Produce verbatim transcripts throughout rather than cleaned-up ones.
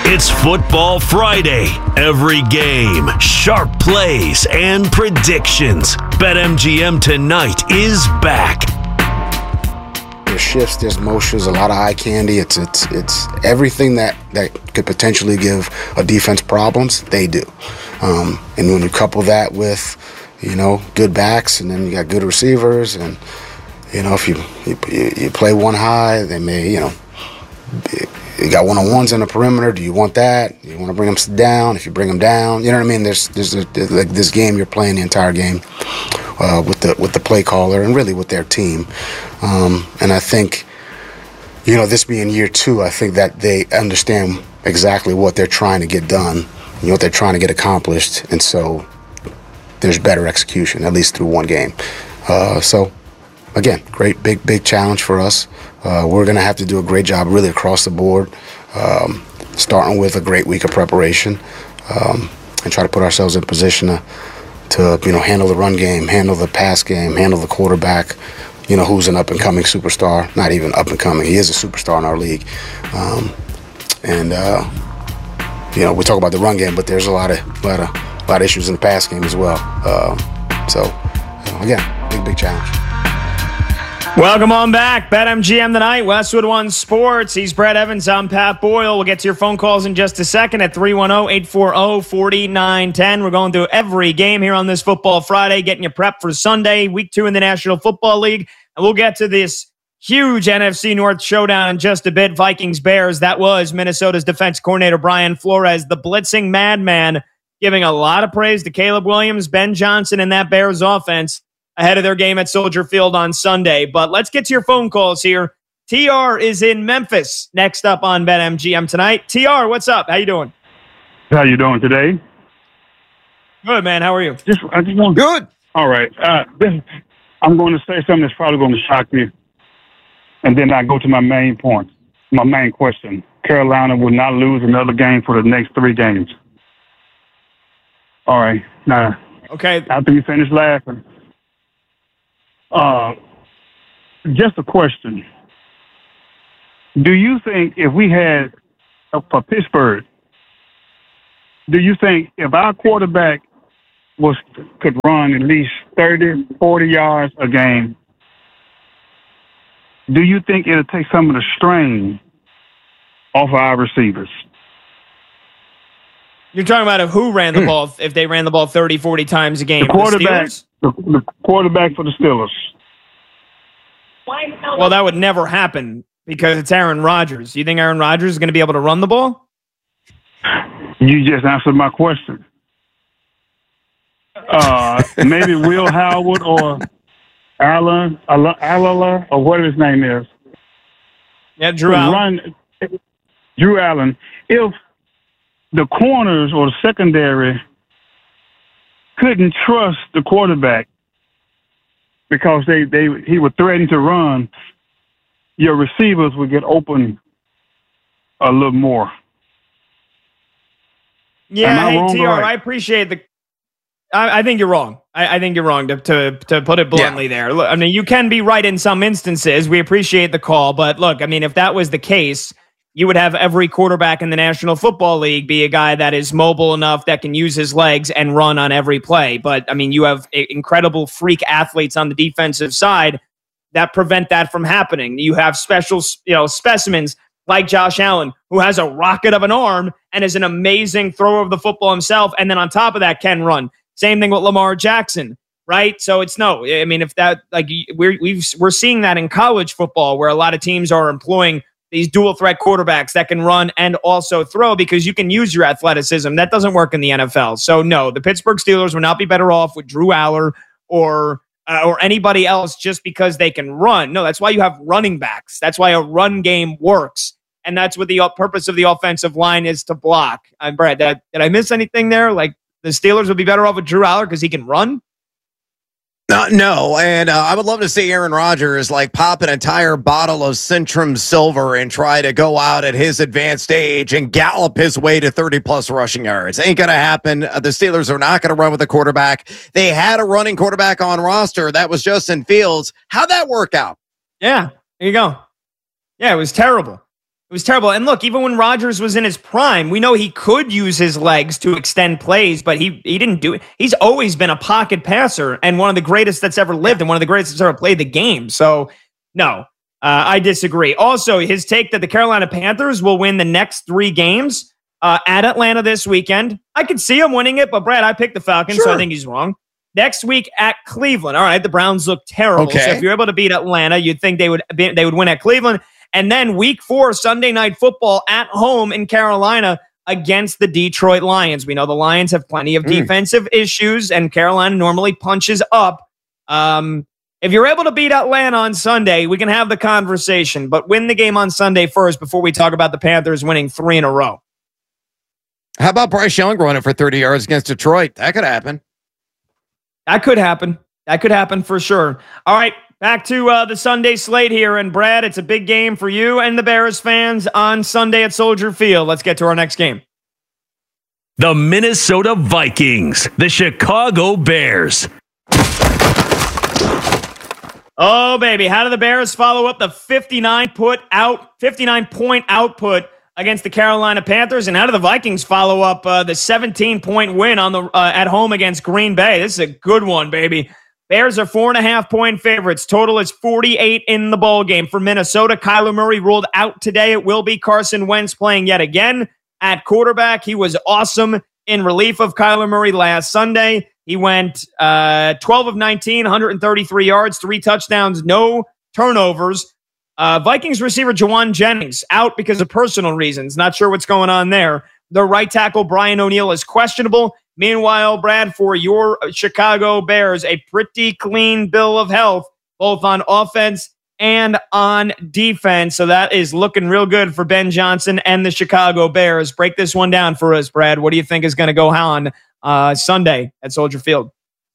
It's Football Friday. Every game, sharp plays, and predictions. BetMGM tonight is back. There's shifts, there's motions, a lot of eye candy. It's it's it's everything that, that could potentially give a defense problems, they do. Um, and when you couple that with, you know, good backs, and then you got good receivers, and, you know, if you you, you play one high, they may, you know, you got one-on-ones in the perimeter. Do you want that? You want to bring them down? If you bring them down, you know what I mean? There's there's a, like this game, you're playing the entire game uh, with the with the play caller and really with their team. Um, and I think, you know, this being year two, I think that they understand exactly what they're trying to get done, you know, what they're trying to get accomplished, and so there's better execution, at least through one game. Uh, so, again, great big big challenge for us. Uh, we're going to have to do a great job really across the board, um, starting with a great week of preparation, um, and try to put ourselves in a position to, to, you know, handle the run game, handle the pass game, handle the quarterback, you know, who's an up-and-coming superstar. Not even up-and-coming. He is a superstar in our league. Um, and, uh, you know, we talk about the run game, but there's a lot of, lot of, lot of issues in the pass game as well. Uh, so, you know, again, big, big challenge. Welcome on back. BetMGM tonight, Westwood One Sports. He's Brett Evans. I'm Pat Boyle. We'll get to your phone calls in just a second at three one zero, eight four zero, four nine one zero. We're going through every game here on this Football Friday, getting you prepped for Sunday, week two in the National Football League. And we'll get to this huge N F C North showdown in just a bit. Vikings-Bears. That was Minnesota's defense coordinator, Brian Flores, the blitzing madman, giving a lot of praise to Caleb Williams, Ben Johnson, and that Bears offense ahead of their game at Soldier Field on Sunday. But let's get to your phone calls here. T R is in Memphis next up on BetMGM tonight. T R, what's up? How you doing? How you doing today? Good, man. How are you? Just, I just want Good. All right. Uh, this, I'm going to say something that's probably going to shock you, and then I go to my main point, my main question. Carolina will not lose another game for the next three games. All right. Now, okay. After you finish laughing, Uh, just a question. Do you think if we had, uh, for Pittsburgh, do you think if our quarterback was could run at least thirty, forty yards a game, do you think it'll take some of the strain off of our receivers? You're talking about if who ran the ball, if they ran the ball thirty, forty times a game? The quarterback, the, the, the quarterback for the Steelers. Well, that would never happen because it's Aaron Rodgers. You think Aaron Rodgers is going to be able to run the ball? You just answered my question. Uh, maybe Will Howard or Allen, Allen, or whatever his name is. Yeah, Drew Allen. Run, Drew Allen. If the corners or the secondary couldn't trust the quarterback because they, they he was threatening to run, your receivers would get open a little more. Yeah, hey, T R, right? I appreciate the I, I think you're wrong. I, I think you're wrong to, to, to put it bluntly yeah. there. Look, I mean, you can be right in some instances. We appreciate the call. But look, I mean, if that was the case, you would have every quarterback in the National Football League be a guy that is mobile enough that can use his legs and run on every play. But, I mean, you have incredible freak athletes on the defensive side that prevent that from happening. You have special, you know, specimens like Josh Allen, who has a rocket of an arm and is an amazing thrower of the football himself. And then on top of that, can run. Same thing with Lamar Jackson, right? So it's no, I mean, if that, like, we're, we've, we're seeing that in college football where a lot of teams are employing these dual threat quarterbacks that can run and also throw because you can use your athleticism. That doesn't work in the N F L. So no, the Pittsburgh Steelers would not be better off with Drew Aller or uh, or anybody else just because they can run. No, that's why you have running backs. That's why a run game works. And that's what the purpose of the offensive line is, to block. I'm uh, Brad, did I, did I miss anything there? Like the Steelers would be better off with Drew Aller because he can run? Uh, no, and uh, I would love to see Aaron Rodgers like pop an entire bottle of Centrum Silver and try to go out at his advanced age and gallop his way to thirty plus rushing yards. Ain't going to happen. Uh, the Steelers are not going to run with a quarterback. They had a running quarterback on roster. That was Justin Fields. How'd that work out? Yeah, there you go. Yeah, it was terrible. It was terrible. And look, even when Rodgers was in his prime, we know he could use his legs to extend plays, but he he didn't do it. He's always been a pocket passer and one of the greatest that's ever lived and one of the greatest that's ever played the game. So, no, uh, I disagree. Also, his take that the Carolina Panthers will win the next three games uh, at Atlanta this weekend. I could see him winning it, but Brad, I picked the Falcons, sure. so I think he's wrong. Next week at Cleveland. All right, the Browns look terrible. Okay. So if you're able to beat Atlanta, you'd think they would be, they would win at Cleveland. And then week four, Sunday Night Football at home in Carolina against the Detroit Lions. We know the Lions have plenty of mm. defensive issues, and Carolina normally punches up. Um, if you're able to beat Atlanta on Sunday, we can have the conversation, but win the game on Sunday first before we talk about the Panthers winning three in a row. How about Bryce Young running for thirty yards against Detroit? That could happen. That could happen. That could happen for sure. All right. Back to uh, the Sunday slate here. And Brad, it's a big game for you and the Bears fans on Sunday at Soldier Field. Let's get to our next game. The Minnesota Vikings, the Chicago Bears. Oh, baby. How do the Bears follow up the fifty-nine put out, fifty-nine point output against the Carolina Panthers? And how do the Vikings follow up uh, the seventeen point win on the uh, at home against Green Bay? This is a good one, baby. Bears are four and a half point favorites. Total is forty-eight in the bowl game. For Minnesota, Kyler Murray ruled out today. It will be Carson Wentz playing yet again at quarterback. He was awesome in relief of Kyler Murray last Sunday. He went uh, twelve of nineteen, one hundred thirty-three yards, three touchdowns, no turnovers. Uh, Vikings receiver Jawan Jennings out because of personal reasons. Not sure what's going on there. The right tackle Brian O'Neill is questionable. Meanwhile, Brad, for your Chicago Bears, a pretty clean bill of health, both on offense and on defense. So that is looking real good for Ben Johnson and the Chicago Bears. Break this one down for us, Brad. What do you think is going to go on uh, Sunday at Soldier Field?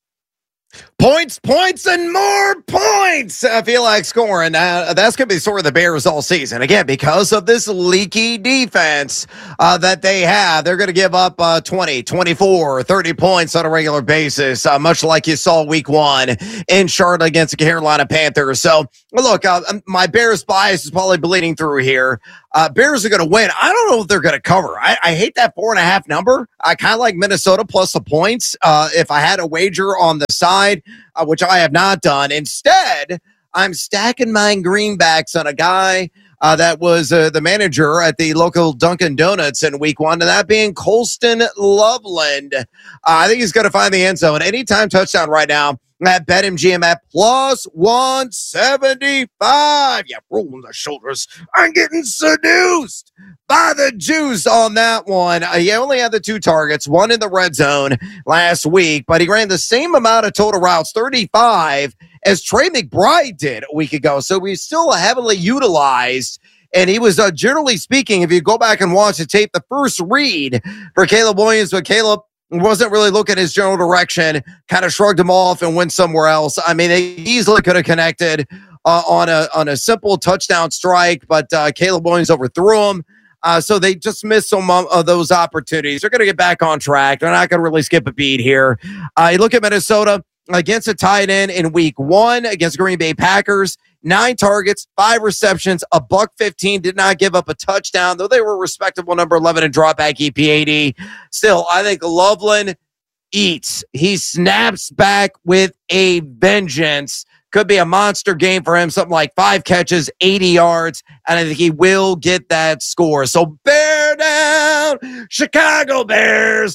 Points, points, and more points. I feel like scoring. Uh, that's going to be sort of the Bears all season. Again, because of this leaky defense uh, that they have, they're going to give up uh, twenty, twenty-four, thirty points on a regular basis, uh, much like you saw week one in Charlotte against the Carolina Panthers. So, look, uh, my Bears bias is probably bleeding through here. Uh, Bears are going to win. I don't know if they're going to cover. I, I hate that four and a half number. I kind of like Minnesota plus the points. Uh, if I had a wager on the side, uh, which I have not done. Instead, I'm stacking my greenbacks on a guy uh, that was uh, the manager at the local Dunkin' Donuts in week one, and that being Colston Loveland. Uh, I think he's going to find the end zone. Anytime touchdown right now at BetMGM at plus one seventy-five. Yeah, rolling the shoulders. I'm getting seduced by the juice on that one. Uh, he only had the two targets, one in the red zone last week, but he ran the same amount of total routes, thirty-five, as Trey McBride did a week ago. So he's still heavily utilized. And he was, uh, generally speaking, if you go back and watch the tape, the first read for Caleb Williams, but Caleb wasn't really looking his general direction, kind of shrugged him off and went somewhere else. I mean, they easily could have connected uh, on a on a simple touchdown strike, but uh, Caleb Williams overthrew him. Uh, so they just missed some of those opportunities. They're going to get back on track. They're not going to really skip a beat here. Uh, you look at Minnesota against a tight end in week one against Green Bay Packers. Nine targets, five receptions, a buck fifteen, did not give up a touchdown, though they were respectable number eleven in dropback E P A D. Still, I think Loveland eats. He snaps back with a vengeance. Could be a monster game for him, something like five catches, eighty yards, and I think he will get that score. So bear down, Chicago Bears.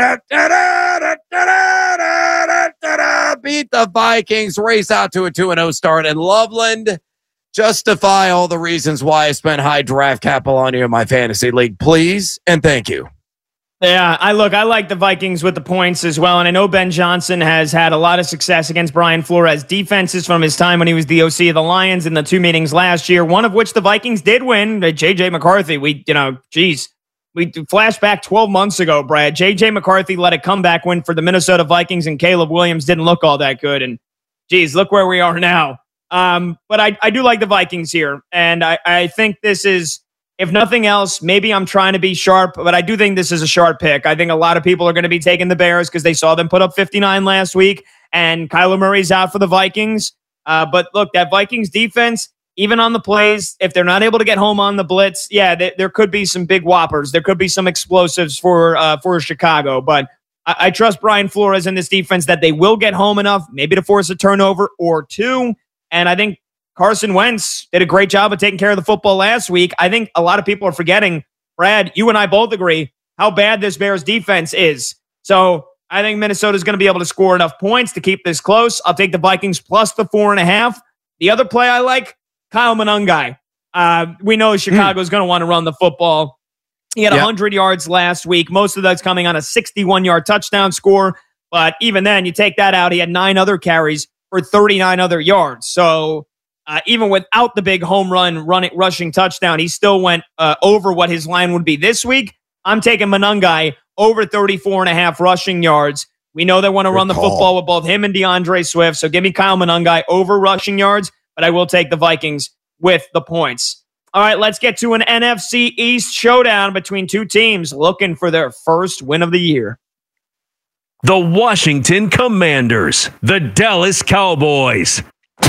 Da-da-da-da-da-da-da-da-da-da. Beat the Vikings, race out to a two and oh start. And Loveland, justify all the reasons why I spent high draft capital on you in my fantasy league, please, and thank you. Yeah, I look, I like the Vikings with the points as well. And I know Ben Johnson has had a lot of success against Brian Flores defenses from his time when he was the O C of the Lions in the two meetings last year, one of which the Vikings did win. J J McCarthy, we, you know, geez, we flash back twelve months ago, Brad. J J McCarthy led a comeback win for the Minnesota Vikings, and Caleb Williams didn't look all that good. And geez, look where we are now. Um, but I, I do like the Vikings here. And I, I think this is, if nothing else, maybe I'm trying to be sharp, but I do think this is a sharp pick. I think a lot of people are going to be taking the Bears because they saw them put up fifty-nine last week, and Kyler Murray's out for the Vikings. Uh, but look, that Vikings defense, even on the plays, if they're not able to get home on the blitz, yeah, th- there could be some big whoppers. There could be some explosives for uh, for Chicago. But I-, I trust Brian Flores in this defense that they will get home enough, maybe to force a turnover or two. And I think Carson Wentz did a great job of taking care of the football last week. I think a lot of people are forgetting, Brad, you and I both agree, how bad this Bears defense is. So I think Minnesota is going to be able to score enough points to keep this close. I'll take the Vikings plus the four and a half. The other play I like, Kyle Monangai. Uh, we know Chicago is mm. going to want to run the football. He had yep. one hundred yards last week. Most of that's coming on a sixty-one-yard touchdown score. But even then, you take that out, he had nine other carries for thirty-nine other yards. So uh, even without the big home run running rushing touchdown, he still went uh, over what his line would be this week. I'm taking Monangai over thirty-four and a half rushing yards. We know they want to Good run the call. football with both him and DeAndre Swift. So give me Kyle Monangai over rushing yards, but I will take the Vikings with the points. All right, let's get to an N F C East showdown between two teams looking for their first win of the year. The Washington Commanders, the Dallas Cowboys.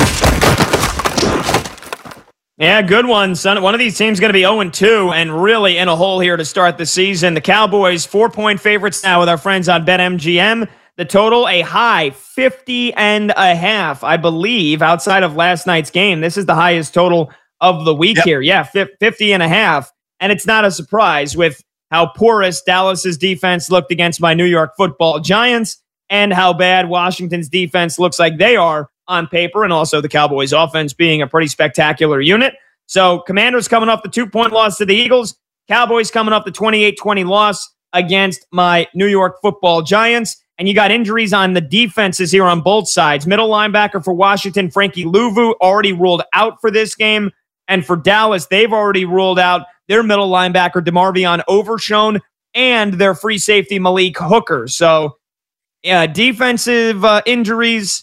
Yeah, good one, son. One of these teams going to be oh and two and really in a hole here to start the season. The Cowboys, four-point favorites now with our friends on BetMGM. The total, a high fifty and a half, I believe, outside of last night's game. This is the highest total of the week yep. here. Yeah, fifty and a half. And it's not a surprise with how porous Dallas's defense looked against my New York Football Giants and how bad Washington's defense looks like they are on paper, and also the Cowboys offense being a pretty spectacular unit. So Commanders coming off the two-point loss to the Eagles. Cowboys coming off the twenty-eight twenty loss against my New York Football Giants. And you got injuries on the defenses here on both sides. Middle linebacker for Washington, Frankie Louvu, already ruled out for this game. And for Dallas, they've already ruled out their middle linebacker, DeMarvion Overshown, and their free safety, Malik Hooker. So yeah, defensive uh, injuries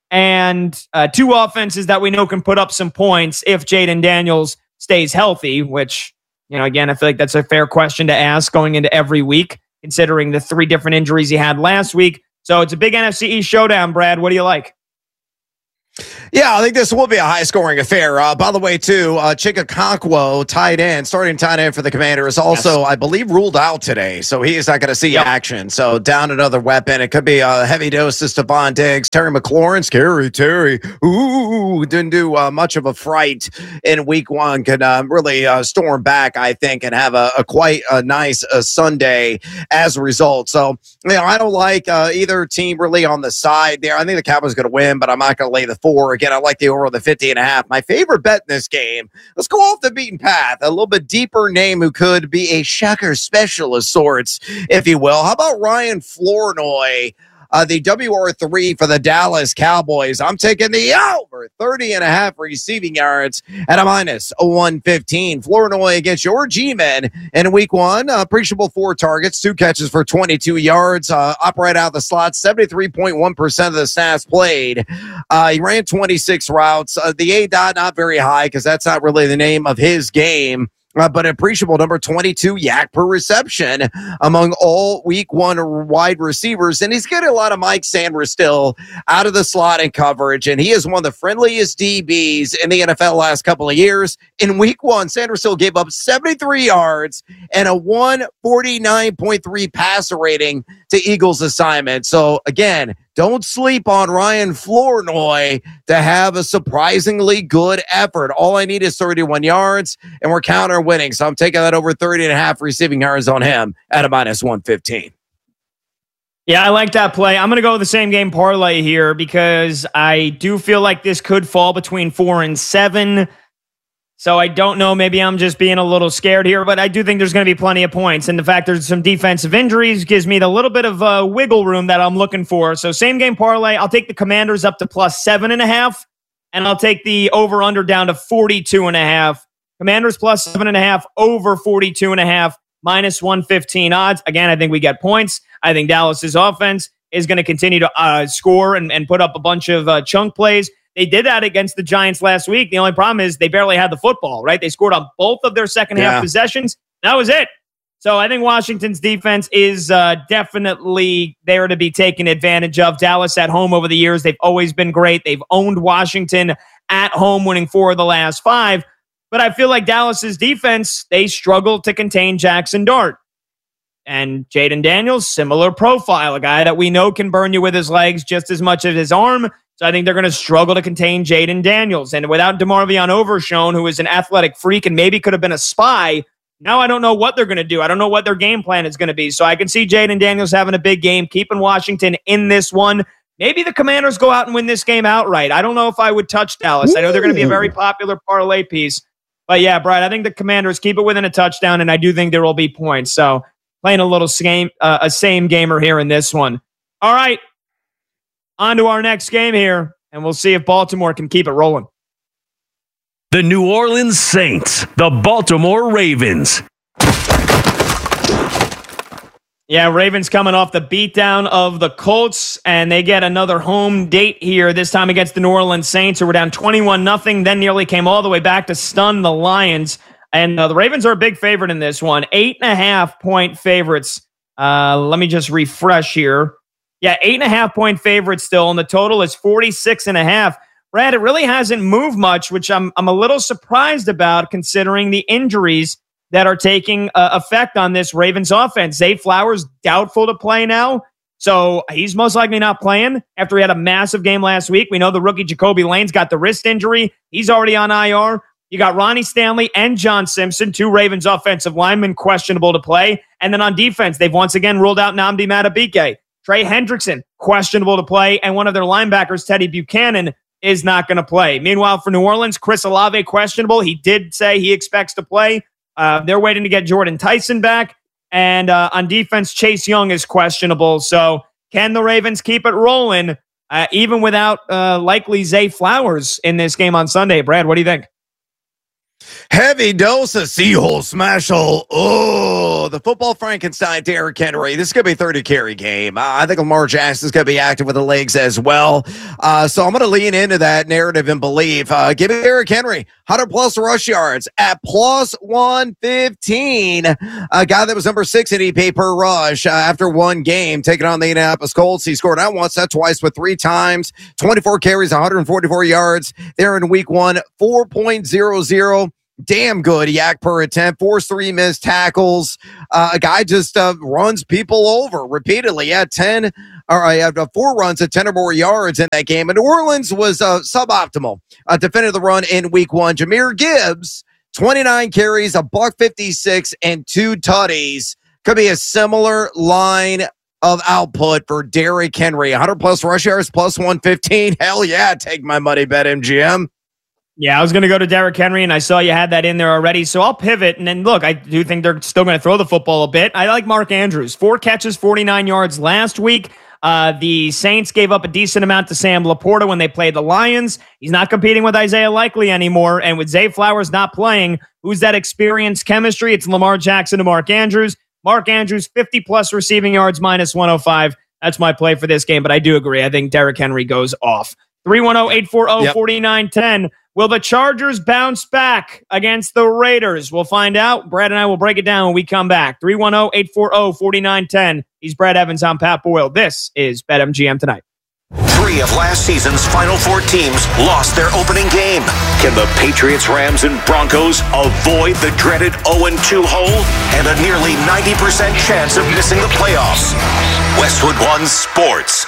and uh, two offenses that we know can put up some points if Jaden Daniels stays healthy, which, you know, again, I feel like that's a fair question to ask going into every week, considering the three different injuries he had last week. So it's a big N F C East showdown, Brad. What do you like? Yeah, I think this will be a high-scoring affair. Uh, by the way, too, uh, Chikakonkwo, tight end, starting tight end for the Commanders, also, yes. I believe, ruled out today, so he is not going to see yep. action. So down another weapon. It could be a heavy dose to Stephon Diggs. Terry McLaurin, scary Terry. Ooh, didn't do uh, much of a fright in week one. Could uh, really uh, storm back, I think, and have a, a quite a nice uh, Sunday as a result. So, you know, I don't like uh, either team really on the side there. I think the Cowboys going to win, but I'm not going to lay the four. Again, I like the over the fifty and a half. My favorite bet in this game, let's go off the beaten path. A little bit deeper name who could be a shocker special of sorts, if you will. How about Ryan Flournoy, uh, the W R three for the Dallas Cowboys? I'm taking the over thirty and a half receiving yards at a minus one fifteen. Flournoy against your G-Men in week one. Uh, appreciable four targets, two catches for twenty-two yards. Uh, upright out of the slot, seventy-three point one percent of the snaps played. Uh, he ran twenty-six routes. Uh, the A D O T not very high because that's not really the name of his game. Uh, but appreciable number twenty-two yak per reception among all week one wide receivers. And he's getting a lot of Mike Sanders still out of the slot and coverage. And he is one of the friendliest D Bs in the N F L last couple of years. In week one, Sanders still gave up seventy-three yards and a one forty-nine point three passer rating to Eagles assignment. So again, don't sleep on Ryan Flournoy to have a surprisingly good effort. All I need is thirty-one yards, and we're counter winning. So I'm taking that over thirty and a half receiving yards on him at a minus one fifteen. Yeah, I like that play. I'm going to go with the same game parlay here because I do feel like this could fall between four and seven. So I don't know. Maybe I'm just being a little scared here, but I do think there's going to be plenty of points. And the fact there's some defensive injuries gives me the little bit of uh, wiggle room that I'm looking for. So same game parlay. I'll take the Commanders up to plus seven and a half, and I'll take the over under down to forty-two and a half. Commanders plus seven and a half, over forty-two and a half, minus one fifteen odds. Again, I think we get points. I think Dallas's offense is going to continue to uh, score and, and put up a bunch of uh, chunk plays. They did that against the Giants last week. The only problem is they barely had the football, right? They scored on both of their second half yeah. possessions. That was it. So I think Washington's defense is uh, definitely there to be taken advantage of. Dallas at home over the years, they've always been great. They've owned Washington at home, winning four of the last five. But I feel like Dallas's defense, they struggle to contain Jackson Dart. And Jayden Daniels, similar profile, a guy that we know can burn you with his legs just as much as his arm. So I think they're going to struggle to contain Jayden Daniels. And without DeMarvion Overshown, who is an athletic freak and maybe could have been a spy, now I don't know what they're going to do. I don't know what their game plan is going to be. So I can see Jayden Daniels having a big game, keeping Washington in this one. Maybe the Commanders go out and win this game outright. I don't know if I would touch Dallas. Ooh. I know they're going to be a very popular parlay piece. But yeah, Brad, I think the Commanders keep it within a touchdown, and I do think there will be points. So playing a little same, uh, a same gamer here in this one. All right, on to our next game here, and we'll see if Baltimore can keep it rolling. The New Orleans Saints, the Baltimore Ravens. Yeah, Ravens coming off the beatdown of the Colts, and they get another home date here, this time against the New Orleans Saints, who were down twenty-one nothing, then nearly came all the way back to stun the Lions. And uh, the Ravens are a big favorite in this one. Eight and a half point favorites. Uh, let me just refresh here. Yeah, eight and a half point favorites still, and the total is forty-six and a half. Brad, it really hasn't moved much, which I'm I'm a little surprised about considering the injuries that are taking uh, effect on this Ravens offense. Zay Flowers doubtful to play now, so he's most likely not playing after he had a massive game last week. We know the rookie Jacoby Lane's got the wrist injury. He's already on I R. You got Ronnie Stanley and John Simpson, two Ravens offensive linemen, questionable to play. And then on defense, they've once again ruled out Nnamdi Madubuike. Trey Hendrickson, questionable to play. And one of their linebackers, Teddy Buchanan, is not going to play. Meanwhile, for New Orleans, Chris Olave, questionable. He did say he expects to play. Uh, they're waiting to get Jordan Tyson back. And uh, on defense, Chase Young is questionable. So can the Ravens keep it rolling, uh, even without uh, likely Zay Flowers in this game on Sunday? Brad, what do you think? Heavy dose of Seahole Smashel. Oh, the football Frankenstein, Derrick Henry. This is going to be a thirty carry game. Uh, I think Lamar Jackson is going to be active with the legs as well. Uh, so I'm going to lean into that narrative and believe. Uh, give me Derrick Henry, one hundred plus rush yards at plus one fifteen. A guy that was number six in E P per rush uh, after one game, taking on the Indianapolis Colts. He scored not once, not twice, but three times. twenty-four carries, one hundred forty-four yards there in week one. four point oh oh. Damn good yak per attempt, forced three missed tackles. Uh, a guy just uh, runs people over repeatedly. Had ten, or I had uh, four runs at ten or more yards in that game. And New Orleans was uh, suboptimal. Uh, defended the run in week one. Jahmyr Gibbs, twenty-nine carries, a buck fifty-six, and two tutties. Could be a similar line of output for Derrick Henry. one hundred plus rush yards, plus one fifteen. Hell yeah, take my money, BetMGM. Yeah, I was going to go to Derrick Henry, and I saw you had that in there already, so I'll pivot. And then, look, I do think they're still going to throw the football a bit. I like Mark Andrews. Four catches, forty-nine yards last week. Uh, the Saints gave up a decent amount to Sam Laporta when they played the Lions. He's not competing with Isaiah Likely anymore, and with Zay Flowers not playing, who's that experienced chemistry? It's Lamar Jackson and Mark Andrews. Mark Andrews, fifty-plus receiving yards, minus one oh five. That's my play for this game, but I do agree. I think Derrick Henry goes off. three one zero, eight four zero, four nine one zero. Will the Chargers bounce back against the Raiders? We'll find out. Brad and I will break it down when we come back. three one zero, eight four zero, four nine one zero. He's Brad Evans. I'm Pat Boyle. This is BetMGM Tonight. Three of last season's Final Four teams lost their opening game. Can the Patriots, Rams, and Broncos avoid the dreaded oh and two hole and a nearly ninety percent chance of missing the playoffs? Westwood One Sports.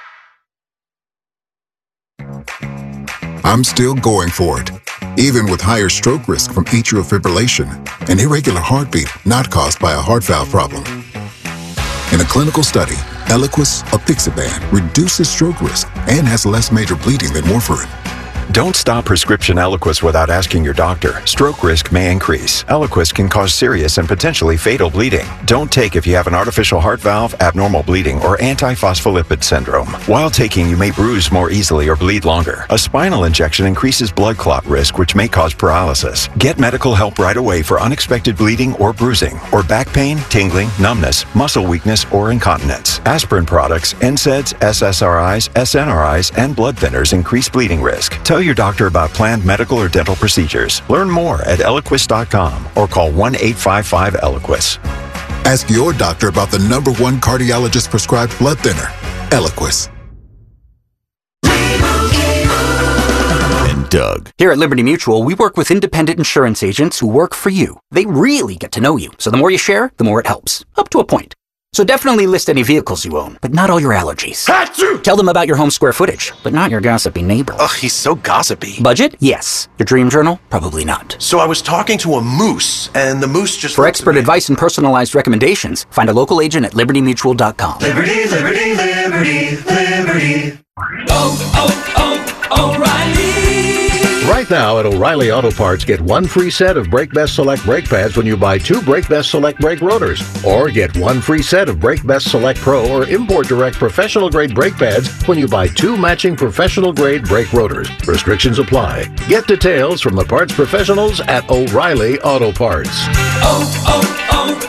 I'm still going for it, even with higher stroke risk from atrial fibrillation, an irregular heartbeat not caused by a heart valve problem. In a clinical study, Eliquis apixaban reduces stroke risk and has less major bleeding than warfarin. Don't stop prescription Eliquis without asking your doctor. Stroke risk may increase. Eliquis can cause serious and potentially fatal bleeding. Don't take if you have an artificial heart valve, abnormal bleeding, or antiphospholipid syndrome. While taking, you may bruise more easily or bleed longer. A spinal injection increases blood clot risk, which may cause paralysis. Get medical help right away for unexpected bleeding or bruising, or back pain, tingling, numbness, muscle weakness, or incontinence. Aspirin products, N SAIDs, S S R Is, S N R Is, and blood thinners increase bleeding risk. Tell your doctor about planned medical or dental procedures. Learn more at Eliquis dot com or call one eight five five Eliquis. Ask your doctor about the number one cardiologist prescribed blood thinner, Eliquis. Doug. Here at Liberty Mutual, we work with independent insurance agents who work for you. They really get to know you, so the more you share, the more it helps. Up to a point. So definitely list any vehicles you own, but not all your allergies. Achoo! Tell them about your home square footage, but not your gossipy neighbor. Ugh, he's so gossipy. Budget? Yes. Your dream journal? Probably not. So I was talking to a moose, and the moose just... For expert advice and personalized recommendations, find a local agent at liberty mutual dot com. Liberty, liberty, liberty, liberty. Oh, oh, oh, O'Reilly. Right now at O'Reilly Auto Parts, get one free set of Brake Best Select brake pads when you buy two Brake Best Select brake rotors. Or get one free set of Brake Best Select Pro or Import Direct professional grade brake pads when you buy two matching professional grade brake rotors. Restrictions apply. Get details from the parts professionals at O'Reilly Auto Parts. Oh,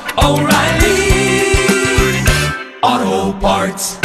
oh, oh, O'Reilly Auto Parts.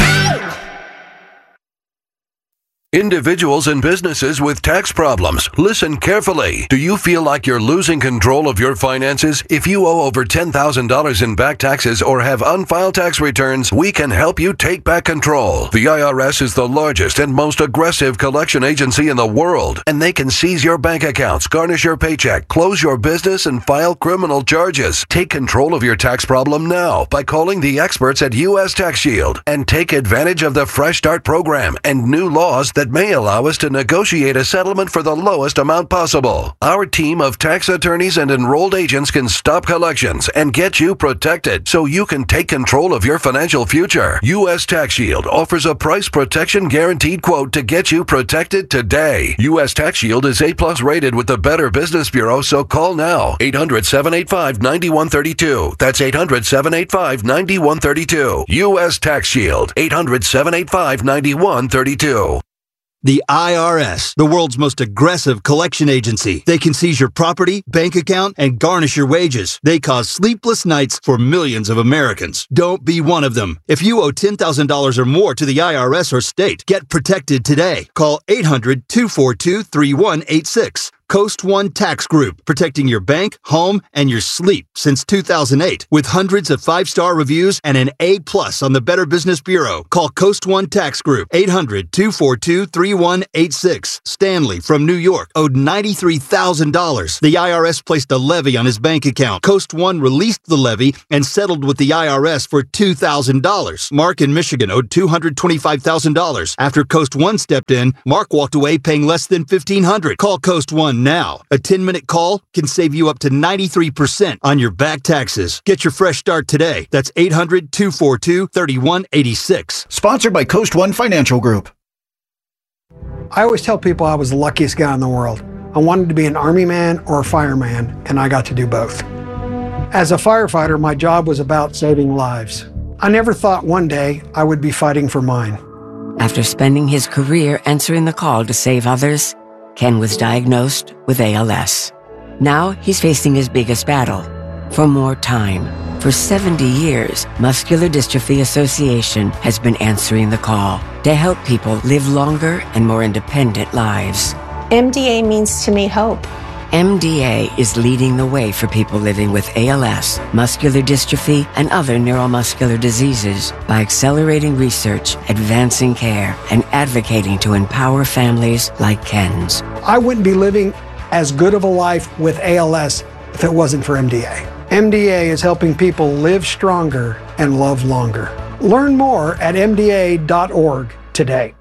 Individuals and businesses with tax problems, listen carefully. Do you feel like you're losing control of your finances? If you owe over ten thousand dollars in back taxes or have unfiled tax returns, we can help you take back control. The I R S is the largest and most aggressive collection agency in the world, and they can seize your bank accounts, garnish your paycheck, close your business, and file criminal charges. Take control of your tax problem now by calling the experts at U S Tax Shield and take advantage of the Fresh Start program and new laws that may allow us to negotiate a settlement for the lowest amount possible. Our team of tax attorneys and enrolled agents can stop collections and get you protected so you can take control of your financial future. U S Tax Shield offers a price protection guaranteed quote to get you protected today. U S Tax Shield is A plus rated with the Better Business Bureau, so call now. eight hundred, seven eight five, nine one three two. That's eight hundred, seven eight five, nine one three two. U S Tax Shield. eight hundred, seven eight five, nine one three two. The I R S, the world's most aggressive collection agency. They can seize your property, bank account, and garnish your wages. They cause sleepless nights for millions of Americans. Don't be one of them. If you owe ten thousand dollars or more to the I R S or state, get protected today. Call eight hundred, two four two, three one eight six. Coast One Tax Group, protecting your bank, home, and your sleep since two thousand eight. With hundreds of five-star reviews and an A plus on the Better Business Bureau. Call Coast One Tax Group, eight hundred, two four two, three one eight six. Stanley from New York owed ninety-three thousand dollars. The I R S placed a levy on his bank account. Coast One released the levy and settled with the I R S for two thousand dollars. Mark in Michigan owed two hundred twenty-five thousand dollars. After Coast One stepped in, Mark walked away paying less than fifteen hundred dollars. Call Coast One now. A ten-minute call can save you up to ninety-three percent on your back taxes. Get your fresh start today. That's eight hundred, two four two, three one eight six. Sponsored by Coast One Financial Group. I always tell people I was the luckiest guy in the world. I wanted to be an Army man or a fireman, and I got to do both. As a firefighter, my job was about saving lives. I never thought one day I would be fighting for mine. After spending his career answering the call to save others, Ken was diagnosed with A L S. Now he's facing his biggest battle, for more time. For seventy years, Muscular Dystrophy Association has been answering the call to help people live longer and more independent lives. M D A means to me hope. M D A is leading the way for people living with A L S, muscular dystrophy, and other neuromuscular diseases by accelerating research, advancing care, and advocating to empower families like Ken's. I wouldn't be living as good of a life with A L S if it wasn't for M D A. M D A is helping people live stronger and love longer. Learn more at M D A dot org today.